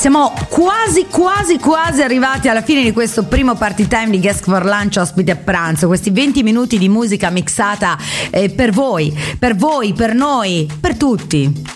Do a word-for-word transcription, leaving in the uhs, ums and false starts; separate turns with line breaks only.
siamo quasi quasi quasi arrivati alla fine di questo primo party time di Guest for Lunch ospite a pranzo, questi venti minuti di musica mixata eh, per voi, per voi, per noi, per tutti.